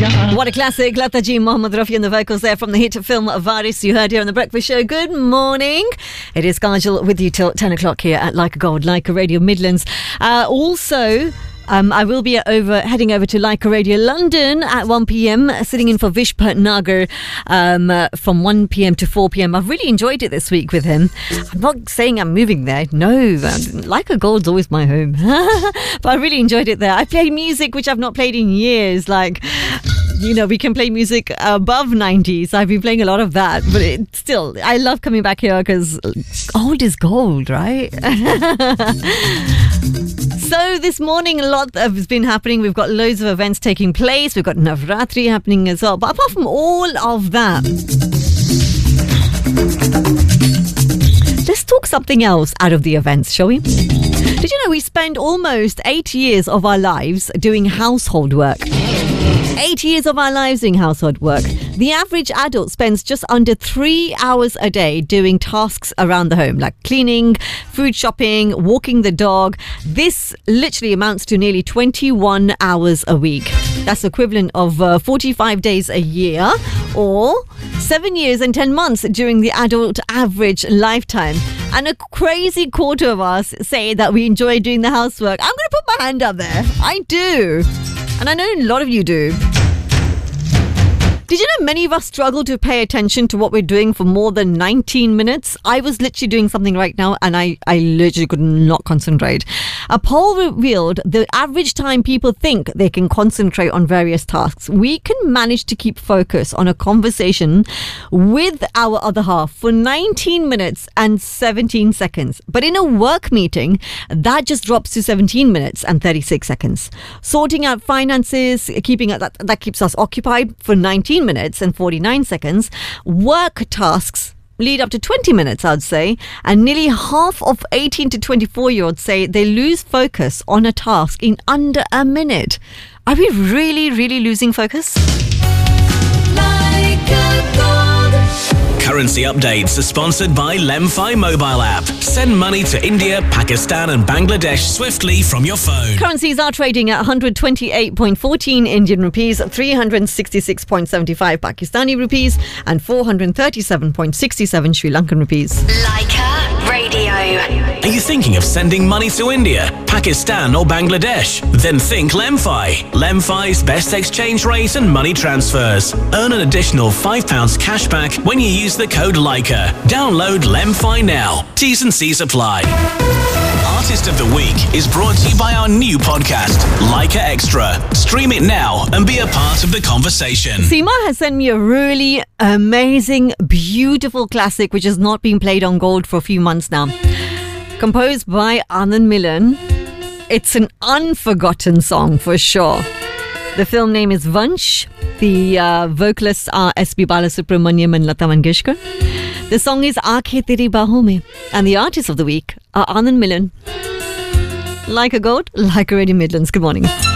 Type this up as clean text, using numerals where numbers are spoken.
What a classic. Lata Ji, Mohammed Rafi and the vocals there from the hit film Varis you heard here on The Breakfast Show. Good morning. It is Kajal with you till 10 o'clock here at Like a Gold, Like a Radio Midlands. I will be heading over to Like a Radio London at 1 p.m, sitting in for Vish Bhatnagar from 1 p.m. to 4 p.m. I've really enjoyed it this week with him. I'm not saying I'm moving there. No, Like a Gold's always my home. But I really enjoyed it there. I play music which I've not played in years. Like, you know, we can play music above 90s. I've been playing a lot of that. But still, I love coming back here because old is gold, right? So this morning, a lot has been happening. We've got loads of events taking place. We've got Navratri happening as well. But apart from all of that, let's talk something else out of the events, shall we? Did you know we spend almost 8 years of our lives doing household work? 8 years of our lives doing household work. The average adult spends just under 3 hours a day doing tasks around the home, like cleaning, food shopping, walking the dog. This literally amounts to nearly 21 hours a week. That's equivalent of 45 days a year, or 7 years and 10 months during the adult average lifetime. And a crazy quarter of us say that we enjoy doing the housework. I'm going to put my hand up there. I do. And I know a lot of you do. Did you know many of us struggle to pay attention to what we're doing for more than 19 minutes? I was literally doing something right now and I literally could not concentrate. A poll revealed the average time people think they can concentrate on various tasks. We can manage to keep focus on a conversation with our other half for 19 minutes and 17 seconds. But in a work meeting, that just drops to 17 minutes and 36 seconds. Sorting out finances, that keeps us occupied for 19 minutes and 49 seconds. Work tasks lead up to 20 minutes, I'd say. And nearly half of 18 to 24-year-olds say they lose focus on a task in under a minute. Are we really, really losing focus? Like a gold. Currency updates are sponsored by Lemfi mobile app. Send money to India, Pakistan and Bangladesh swiftly from your phone. Currencies are trading at 128.14 Indian rupees, 366.75 Pakistani rupees and 437.67 Sri Lankan rupees. Leica Radio. Are you thinking of sending money to India, Pakistan or Bangladesh? Then think Lemfi. Lemfi's best exchange rate and money transfers. Earn an additional £5 cash back when you use the code Leica. Download Lemfi now. T's and C's apply. Artist of the Week is brought to you by our new podcast, Leica Extra. Stream it now and be a part of the conversation. Seema has sent me a really amazing, beautiful classic which has not been played on Gold for a few months now. Composed by Anand Milan. It's an unforgotten song for sure. The film name is Vansh. The vocalists are S.P. Balasubramaniam and Lata Mangeshkar. The song is Aankhein Teri Baahon Mein. And the artists of the week are Anand Milan. Like a Gold, Like a Radio Midlands. Good morning.